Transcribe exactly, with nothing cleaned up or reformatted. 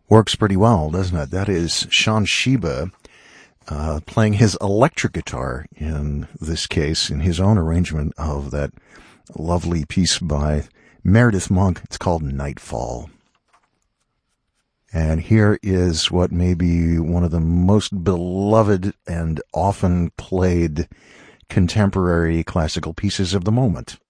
Works pretty well, doesn't it? That is Sean Sheba uh, playing his electric guitar in this case, in his own arrangement of that lovely piece by Meredith Monk. It's called Nightfall. And here is what may be one of the most beloved and often played contemporary classical pieces of the moment.